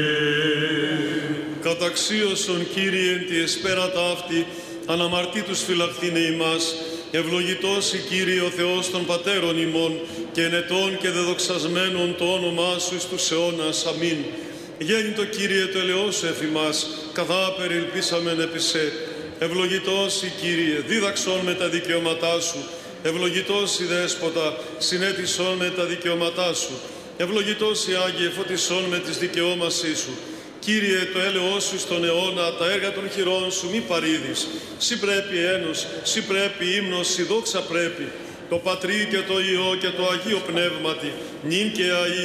Καταξίωσον, Κύριε, εν τη εσπέρατα αυτή, αναμαρτήτους φυλαχθήνε ημάς, ευλογητός η Κύριε ο Θεός των πατέρων ημών, και ενετών και δεδοξασμένων το όνομά Σου εις τους αιώνας. Αμήν. Γέννητο Κύριε το ελεός εφ' ημάς, καθά περιελπίσαμεν επί σε. Ευλογητός η Κύριε, δίδαξον με τα δικαιώματά Σου. Ευλογητός η Δέσποτα, συνέτησον με τα δικαιώματά Σου. Ευλογητός η Άγιε, φωτισόν με τις δικαιώμασή Σου. Κύριε, το έλεος Σου στον αιώνα, τα έργα των χειρών Σου μη παρήδεις. Συ πρέπει ένος, Συ πρέπει ύμνος, Συ δόξα πρέπει. Το Πατρί και το Υιό και το Αγίο Πνεύματι, νυν και αΐ